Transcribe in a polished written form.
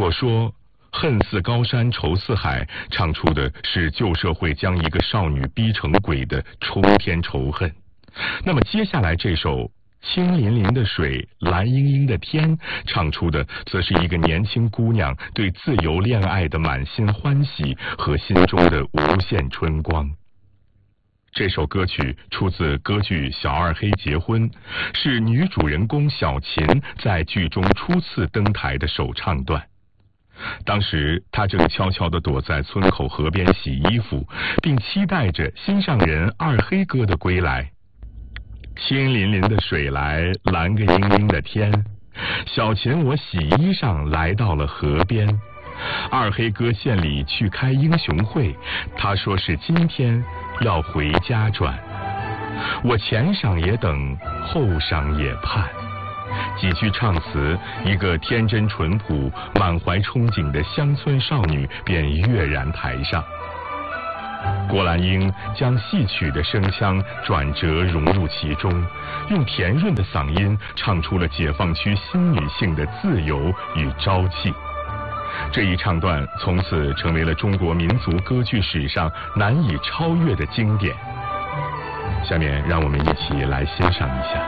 果说恨似高山愁似海唱出的是旧社会将一个少女逼成鬼的冲天仇恨，那么接下来这首清淋淋的水，蓝盈盈的天，唱出的则是一个年轻姑娘对自由恋爱的满心欢喜和心中的无限春光。这首歌曲出自歌剧《小二黑结婚》，是女主人公小琴在剧中初次登台的首唱段。当时她正悄悄地躲在村口河边洗衣服，并期待着心上人二黑哥的归来。清淋淋的水来，蓝个盈盈的天，小琴我洗衣裳来到了河边。二黑哥县里去开英雄会，他说是今天要回家转。我前晌也等，后晌也盼。几句唱词，一个天真淳朴、满怀憧憬的乡村少女便跃然台上。郭兰英将戏曲的声腔转折融入其中，用甜润的嗓音唱出了解放区新女性的自由与朝气。这一唱段从此成为了中国民族歌剧史上难以超越的经典。下面让我们一起来欣赏一下。